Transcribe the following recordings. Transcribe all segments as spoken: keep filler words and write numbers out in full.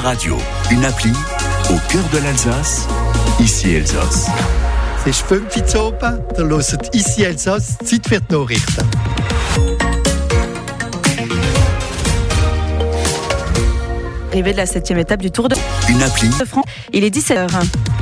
Radio, une appli au cœur de l'Alsace, ici Elsass. C'est fünf Uhr oben, da hört ici Elsass, Zeit für die Nachrichten. Arrivée de la septième étape du Tour de Une appli. France. Il est dix-sept heures.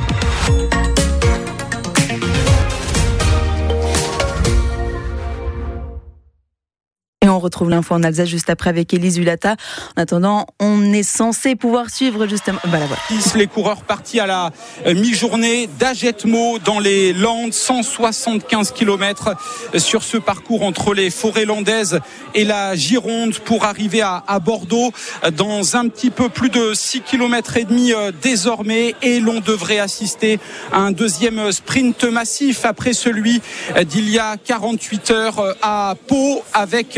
Et on retrouve l'info en Alsace juste après avec Élise Hulata. En attendant, on est censé pouvoir suivre justement... Voilà, voilà. Les coureurs partis à la mi-journée d'Agetmo dans les Landes, cent soixante-quinze kilomètres sur ce parcours entre les forêts landaises et la Gironde pour arriver à, à Bordeaux dans un petit peu plus de six kilomètres et demi désormais, et l'on devrait assister à un deuxième sprint massif après celui d'il y a quarante-huit heures à Pau avec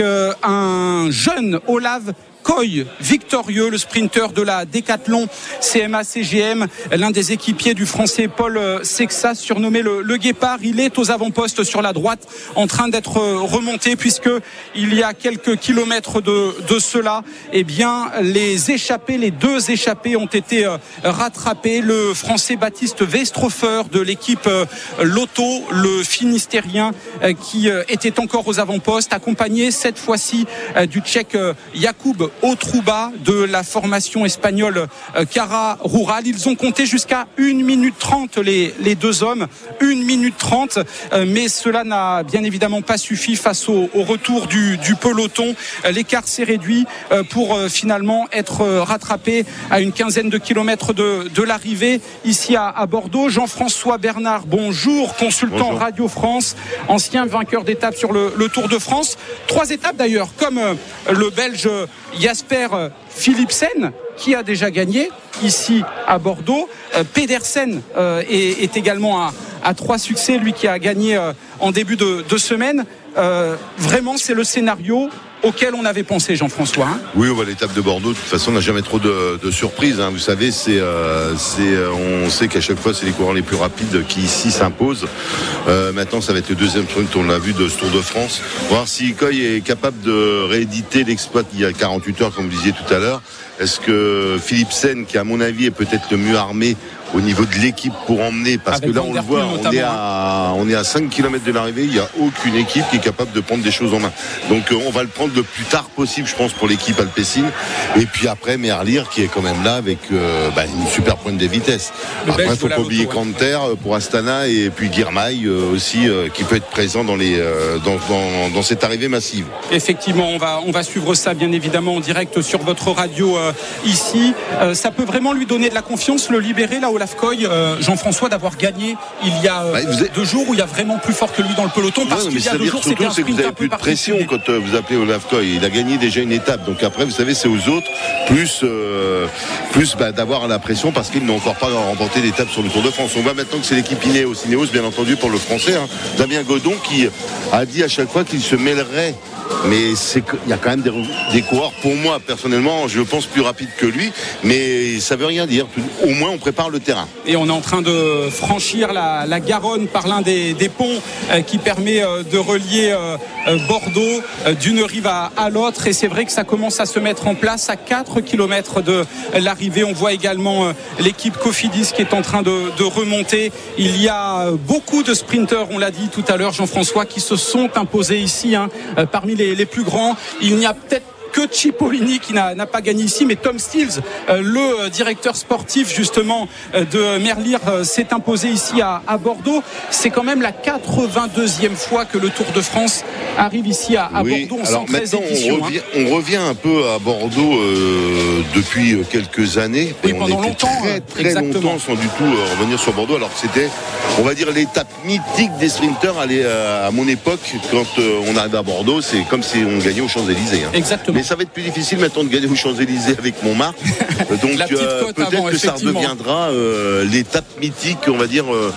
un jeune Olav Koy, victorieux, le sprinter de la Décathlon C M A C G M, l'un des équipiers du français Paul Sexas, surnommé le, le Guépard. Il est aux avant-postes sur la droite en train d'être remonté, puisque il y a quelques kilomètres de, de cela, eh bien, les échappés, les deux échappés ont été rattrapés. Le français Baptiste Westrofer de l'équipe Lotto, le Finistérien, qui était encore aux avant-postes, accompagné cette fois-ci du Tchèque Jakub Otruba de la formation espagnole Cara Rural. Ils ont compté jusqu'à une minute trente les, les deux hommes, une minute trente, mais cela n'a bien évidemment pas suffi face au, au retour du, du peloton. L'écart s'est réduit pour finalement être rattrapé à une quinzaine de kilomètres de, de l'arrivée ici à, à Bordeaux. Jean-François Bernard, bonjour, consultant bonjour. Radio France, ancien vainqueur d'étape sur le, le Tour de France. Trois étapes d'ailleurs, comme le Belge Jasper Philipsen, qui a déjà gagné ici à Bordeaux. Euh, Pedersen euh, est, est également à, à trois succès, lui qui a gagné euh, en début de, de semaine. Euh, vraiment, c'est le scénario auquel on avait pensé, Jean-François. Hein. Oui, on va l'étape de Bordeaux. De toute façon, on n'a jamais trop de, de surprises. Hein. Vous savez, c'est, euh, c'est, on sait qu'à chaque fois, c'est les coureurs les plus rapides qui ici s'imposent. Euh, maintenant, ça va être le deuxième sprint, on l'a vu, de ce Tour de France. Voir si Koy est capable de rééditer l'exploit il y a quarante-huit heures, comme vous disiez tout à l'heure. Est-ce que Philipsen, qui à mon avis est peut-être le mieux armé au niveau de l'équipe pour emmener, parce Avec que là on le voit, on est, à, on est à cinq kilomètres de l'arrivée, il n'y a aucune équipe qui est capable de prendre des choses en main. Donc on va le prendre le plus tard possible, je pense, pour l'équipe alpecin. Et puis après Merlier qui est quand même là avec euh, bah, une super pointe de vitesse. Le après il ne faut pas oublier Kanter ouais. pour Astana, et puis Girmay euh, aussi euh, qui peut être présent dans, les, euh, dans, dans, dans cette arrivée massive. Effectivement, on va, on va suivre ça bien évidemment en direct sur votre radio euh, ici. Euh, ça peut vraiment lui donner de la confiance, le libérer là, Olav Koy, euh, Jean-François, d'avoir gagné il y a euh, ouais, êtes... deux jours où il y a vraiment plus fort que lui dans le peloton, parce ouais, qu'il y a deux jours c'était un sprint vous avez un peu plus de pression quand euh, vous appelez Olav Koy. Il a gagné déjà une étape, donc après vous savez c'est aux autres plus, euh, plus bah, d'avoir la pression parce qu'ils n'ont encore pas remporté d'étape sur le Tour de France. On voit maintenant que c'est l'équipe Ineos, Ineos bien entendu pour le français, hein. Damien Godon qui a dit à chaque fois qu'il se mêlerait, mais c'est il y a quand même des, des coureurs, pour moi personnellement je pense plus rapides que lui, mais ça veut rien dire. Au moins on prépare le terrain. Et on est en train de franchir la, la Garonne par l'un des, des ponts euh, qui permet euh, de relier euh, Bordeaux euh, d'une rive à, à l'autre, et c'est vrai que ça commence à se mettre en place à quatre kilomètres de l'arrivée. On voit également euh, l'équipe Cofidis qui est en train de, de remonter. Il y a euh, beaucoup de sprinteurs, on l'a dit tout à l'heure, Jean-François, qui se sont imposés ici, hein, euh, parmi les, les plus grands. Il n'y a peut-être que Cipollini qui n'a, n'a pas gagné ici, mais Tom Stills, euh, le directeur sportif justement euh, de Merlier, euh, s'est imposé ici à, à Bordeaux. C'est quand même la quatre-vingt-deuxième fois que le Tour de France arrive ici à, à oui, Bordeaux. Alors maintenant éditions, on, revient, hein. on revient un peu à Bordeaux euh, depuis quelques années. Oui, et pendant on longtemps. Très très exactement. longtemps sans du tout euh, revenir sur Bordeaux, alors que c'était, on va dire, l'étape mythique des sprinteurs. Allez, à mon époque, quand euh, on arrive à Bordeaux, c'est comme si on gagnait aux Champs-Élysées. Hein. Exactement. Mais ça va être plus difficile maintenant de gagner aux Champs-Élysées avec Montmartre. Donc euh, peut-être avant, que ça redeviendra euh, l'étape mythique, on va dire, euh,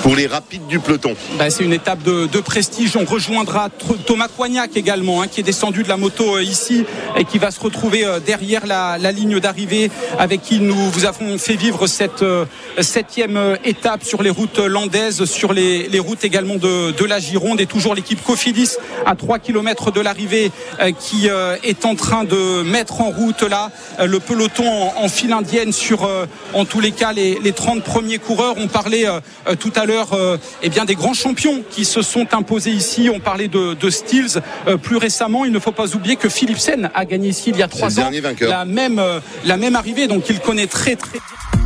pour les rapides du peloton. Ben, c'est une étape de, de prestige. On rejoindra Thomas Coignac également, hein, qui est descendu de la moto euh, ici et qui va se retrouver euh, derrière la, la ligne d'arrivée, avec qui nous vous avons fait vivre cette euh, septième euh, étape sur les routes landaises, sur les, les routes également de, de la Gironde, et toujours l'équipe Cofidis à trois kilomètres de l'arrivée euh, qui euh, est en train de mettre en route là euh, le peloton en, en file indienne sur euh, en tous les cas les, les trente premiers coureurs. On parlait euh, euh, tout à l'heure euh, eh bien des grands champions qui se sont imposés ici. On parlait de, de Stills euh, plus récemment. Il ne faut pas oublier que Philipsen a gagné ici il y a trois ans la même, euh, la même arrivée, donc il connaît très très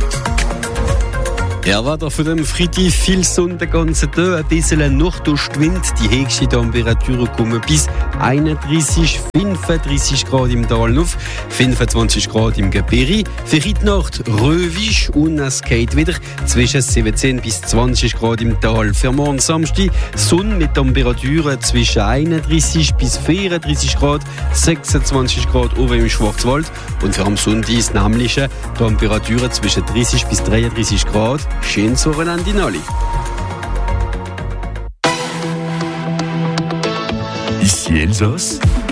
Ja, war von dem Freitag viel Sonne den ganzen Tag, ein bisschen Nordostwind. Die höchsten Temperaturen kommen bis einunddreißig, fünfunddreißig Grad im Tal auf, fünfundzwanzig Grad im Gebirge. Für heute Nacht Röwisch und es geht wieder zwischen siebzehn bis zwanzig Grad im Tal. Für morgen Samstag Sonne mit Temperaturen zwischen einunddreißig bis vierunddreißig Grad, sechsundzwanzig Grad oben im Schwarzwald. Und für am Sonntag nämliche Temperaturen zwischen dreißig bis dreiunddreißig Grad. Schönes Wochenende in alle. Ici Elsace,